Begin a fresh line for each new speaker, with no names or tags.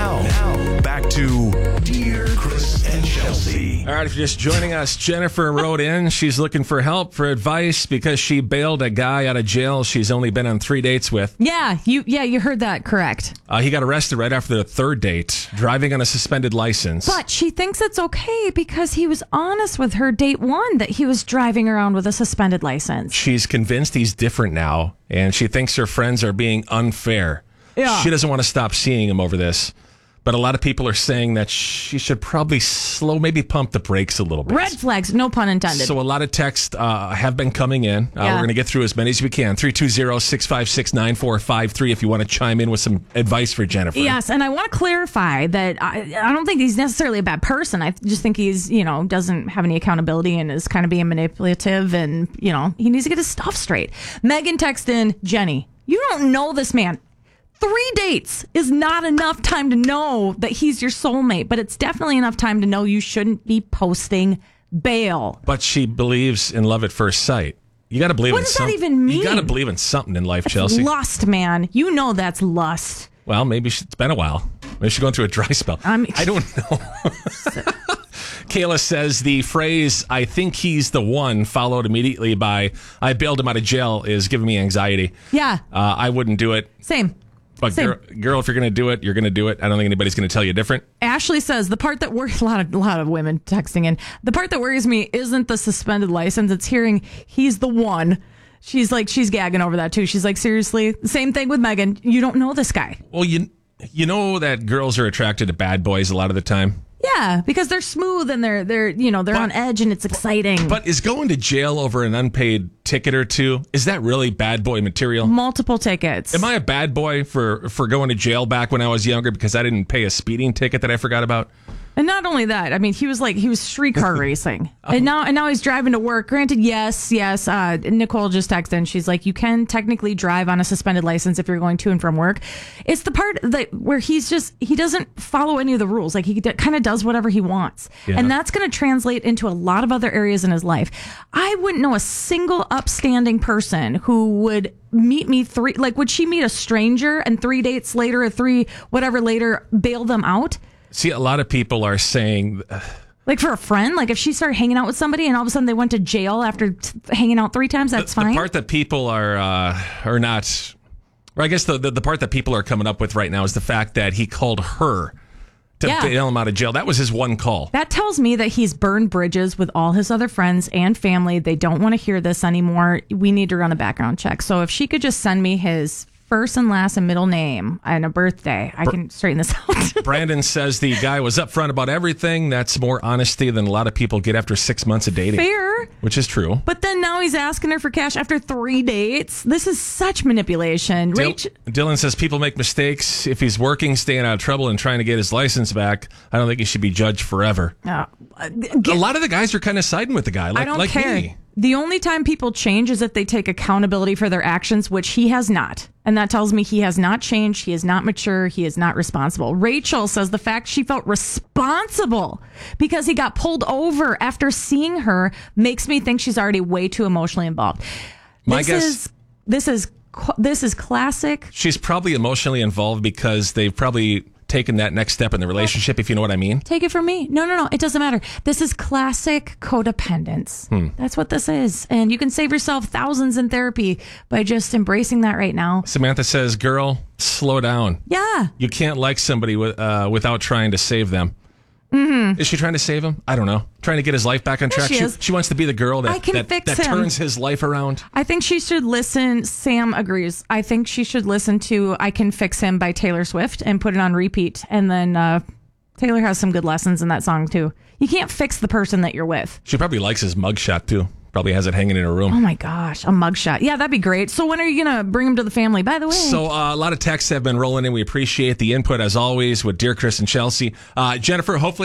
Now, back to Dear Chris and Chelsea.
All right, if you're just joining us, Jennifer wrote in. She's looking for help, for advice, because she bailed a guy out of jail she's only been on 3 dates with.
Yeah, you heard that correct.
He got arrested right after the third date, driving on a suspended license.
But she thinks it's okay because he was honest with her date one that he was driving around with a suspended license.
She's convinced he's different now, and she thinks her friends are being unfair.
Yeah.
She doesn't want to stop seeing him over this. But a lot of people are saying that she should probably maybe pump the brakes a little bit.
Red flags, no pun intended.
So a lot of texts have been coming in. We're going to get through as many as we can. 320-656-9453 if you want to chime in with some advice for Jennifer.
Yes, and I want to clarify that I don't think he's necessarily a bad person. I just think he's, doesn't have any accountability and is kind of being manipulative and, he needs to get his stuff straight. Megan texted in, Jenny, you don't know this man. 3 dates is not enough time to know that he's your soulmate, but it's definitely enough time to know you shouldn't be posting bail.
But she believes in love at first sight. You got to believe
What
in
does
something.
that even mean?
You got to believe in something in life,
It's
Chelsea.
lust, man. You know that's lust.
Well, maybe it's been a while. Maybe she's going through a dry spell. I don't know. Kayla says the phrase, I think he's the one, followed immediately by, I bailed him out of jail, is giving me anxiety.
Yeah.
I wouldn't do it.
Same.
But girl, if you're going to do it, you're going to do it. I don't think anybody's going to tell you different.
Ashley says the part that worries a lot of women texting in. The part that worries me isn't the suspended license. It's hearing he's the one. She's gagging over that too. She's like, seriously, same thing with Megan. You don't know this guy.
Well, you know that girls are attracted to bad boys a lot of the time.
Yeah, because they're smooth and they're on edge and it's exciting.
But is going to jail over an unpaid ticket or two, is that really bad boy material?
Multiple tickets.
Am I a bad boy for going to jail back when I was younger because I didn't pay a speeding ticket that I forgot about?
And not only that, I mean, he was streetcar racing, and now he's driving to work. Granted, yes. Nicole just texted in. She's like, you can technically drive on a suspended license if you're going to and from work. It's the part where he doesn't follow any of the rules. Like he kind of does whatever he wants, and that's going to translate into a lot of other areas in his life. I wouldn't know a single upstanding person who would meet me would she meet a stranger and 3 dates later or 3 whatever later bail them out?
See, a lot of people are saying...
Like for a friend, like if she started hanging out with somebody and all of a sudden they went to jail after hanging out 3 times, that's fine.
The part that people are not... Or I guess the part that people are coming up with right now is the fact that he called her to bail him out of jail. That was his one call.
That tells me that he's burned bridges with all his other friends and family. They don't want to hear this anymore. We need to run a background check. So if she could just send me his first and last and middle name and a birthday, I can straighten this out.
Brandon says the guy was upfront about everything. That's more honesty than a lot of people get after 6 months of dating.
Fair.
Which is true.
But then now he's asking her for cash after 3 dates. This is such manipulation.
Dylan says people make mistakes. If he's working, staying out of trouble, and trying to get his license back, I don't think he should be judged forever. A lot of the guys are kind of siding with the guy.
I don't care.
Me.
The only time people change is if they take accountability for their actions, which he has not. And that tells me he has not changed. He is not mature. He is not responsible. Rachel says the fact she felt responsible because he got pulled over after seeing her makes me think she's already way too emotionally involved. This is classic.
She's probably emotionally involved because they've probably taken that next step in the relationship, if you know what I mean.
Take it from me. No. It doesn't matter. This is classic codependence. That's what this is. And you can save yourself thousands in therapy by just embracing that right now.
Samantha says, girl, slow down.
Yeah.
You can't like somebody without trying to save them.
Mm-hmm.
Is she trying to save him? I don't know. Trying to get his life back on track. She wants to be the girl that turns his life around.
I think she should listen. Sam agrees. I think she should listen to I Can Fix Him by Taylor Swift and put it on repeat. And then Taylor has some good lessons in that song too. You can't fix the person that you're with.
She probably likes his mugshot too. Probably has it hanging in her room.
Oh my gosh, a mugshot. Yeah, that'd be great. So when are you going to bring him to the family, by the way?
So a lot of texts have been rolling in. We appreciate the input as always with Dear Chris and Chelsea. Jennifer, hopefully